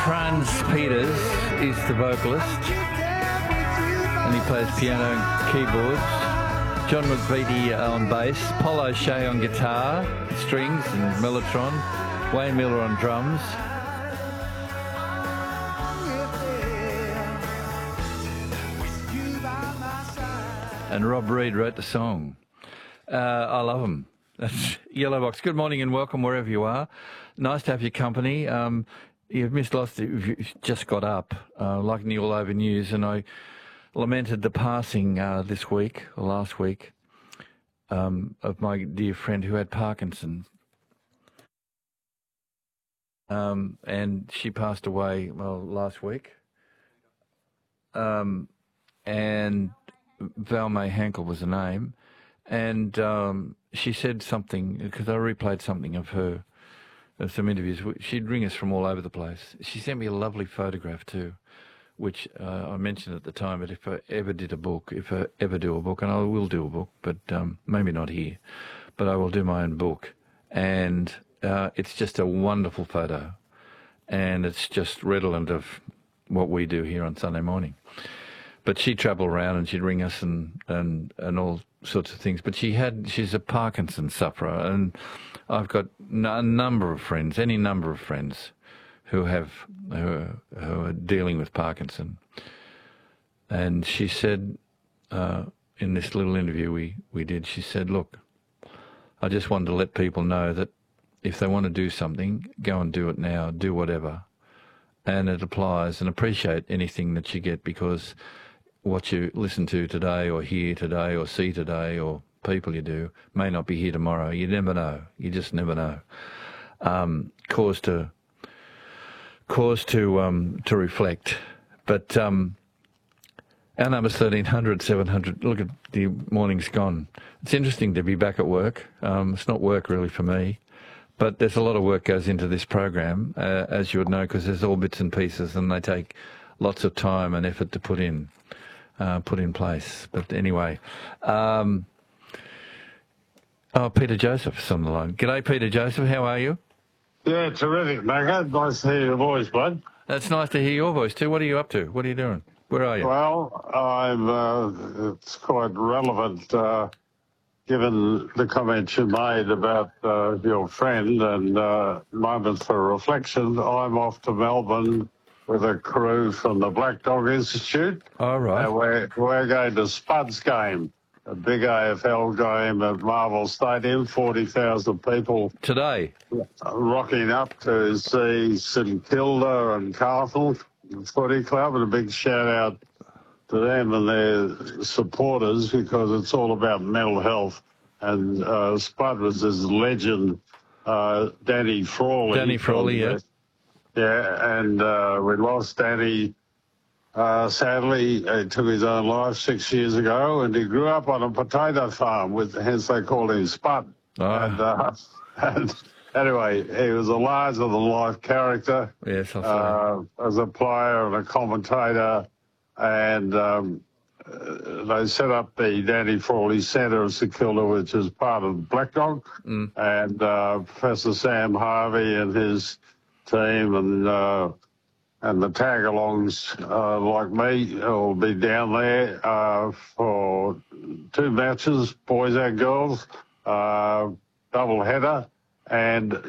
Franz Peters is the vocalist, and he plays piano and keyboards. John McVitie on bass, Paul O'Shea on guitar, strings and mellotron, Wayne Miller on drums. And Rob Reed wrote the song. I love him. That's Yellow Box. Good morning and welcome wherever you are. Nice to have your company. You've missed lots. You've just got up, like the All Over News, and I lamented the passing this week, or last week, of my dear friend who had Parkinson's. And she passed away, last week. And Val May Hankel was the name. And she said something, because I replayed something of her, of some interviews. She'd ring us from all over the place. She sent me a lovely photograph too, which I mentioned at the time, but if I ever did a book, if I ever do a book, and I will do a book, but maybe not here, but I will do my own book. And it's just a wonderful photo. And it's just redolent of what we do here on Sunday morning. But she'd travel around and she'd ring us and all sorts of things. But she's a Parkinson's sufferer, and I've got a number of friends, any number of friends, who are dealing with Parkinson. And she said, in this little interview we did, she said, look, I just wanted to let people know that if they want to do something, go and do it now, do whatever. And it applies, and appreciate anything that you get, because what you listen to today or hear today or see today or people you do may not be here tomorrow. You never know. You just never know. Cause to reflect. But our number's 1300 700. Look at the morning's gone. It's interesting to be back at work. It's not work really for me, but there's a lot of work goes into this program, as you would know, because there's all bits and pieces, and they take lots of time and effort to put in place. But anyway, Peter Joseph's on the line. G'day, Peter Joseph. How are you? Yeah, terrific, Macca. Nice to hear your voice, bud. That's nice to hear your voice too. What are you up to? What are you doing? Where are you? Well, it's quite relevant, given the comments you made about your friend, and moments for reflection. I'm off to Melbourne with a crew from the Black Dog Institute. All right. And we're going to Spuds game, a big AFL game at Marvel Stadium, 40,000 people. Today? Rocking up to see St Kilda and Carlton Footy Club, and a big shout out to them and their supporters, because it's all about mental health. And Spud was his legend, Danny Frawley. Danny Frawley, yeah. Yeah, and we lost Danny. Sadly, he took his own life 6 years ago, and he grew up on a potato farm, hence they called him Spud. Oh. And anyway, he was a larger-than-life character. Yes, I'll say. As a player and a commentator, and they set up the Danny Frawley Centre of St Kilda, which is part of Black Dog, and Professor Sam Harvey and his team and the tag-alongs like me will be down there for 2 matches, boys and girls, double header, and